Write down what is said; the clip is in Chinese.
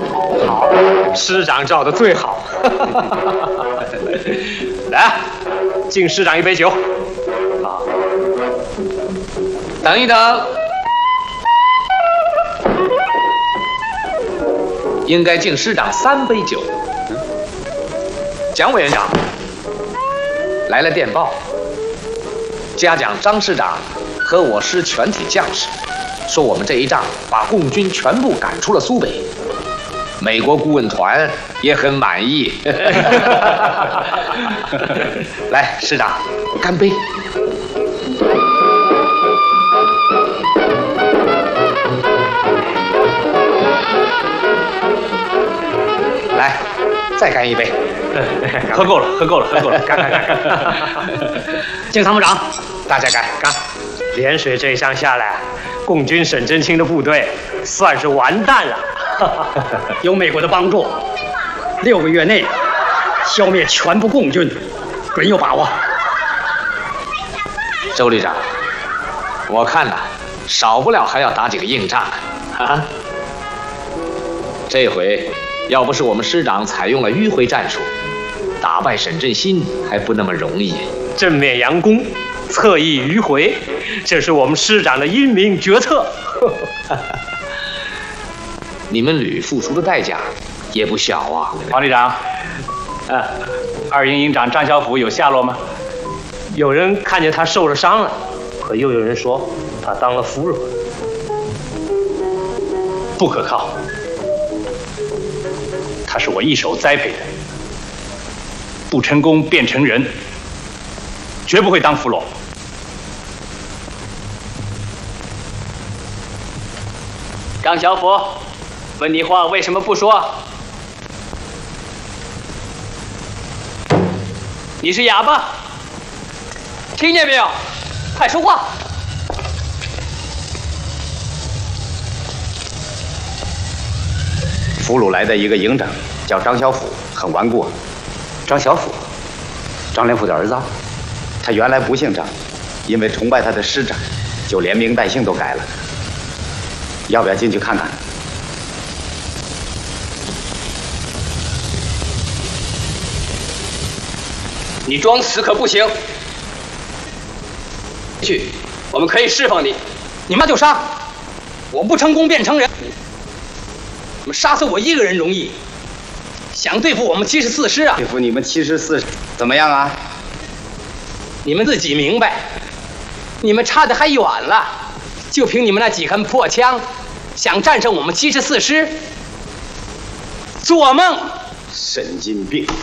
好，师长照的最好。来，敬师长一杯酒。好， 等一等，应该敬师长3杯酒。蒋委员长，来了电报，嘉奖张师长和我师全体将士，说我们这一仗把共军全部赶出了苏北。美国顾问团也很满意。来，师长，干杯！来，再干一杯。 喝够了，喝够了，喝够了，干！ 敬参谋长， 大家干！ 涟水这一仗下来，共军沈真卿的部队算是完蛋了。 有美国的帮助，6个月内消灭全部共军，准有把握。 周旅长，我看呐，少不了还要打几个硬仗啊！这回要不是我们师长采用了迂回战术，打败沈振兴还不那么容易。 正面佯攻，侧翼迂回，这是我们师长的英明决策。 你们旅付出的代价也不小啊， 王旅长。2营营长张小甫有下落吗？ 有人看见他受了伤了，可又有人说他当了俘虏。 不可靠。他是我一手栽培的，不成功便成仁，绝不会当俘虏。 张小甫，问你话为什么不说？你是哑巴，听见没有？快说话！ 俘虏来的一个营长叫张小甫，很顽固。张小甫，张连甫的儿子，他原来不姓张，因为崇拜他的师长，就连名带姓都改了。要不要进去看看？ 你装死可不行。去，我们可以释放你。你妈就杀，我不成功便成仁。你们杀死我一个人容易，想对付我们74师啊？ 对付你们74师怎么样啊？ 你们自己明白，你们差得还远了。就凭你们那几根破枪，想战胜我们74师？做梦！ 神经病！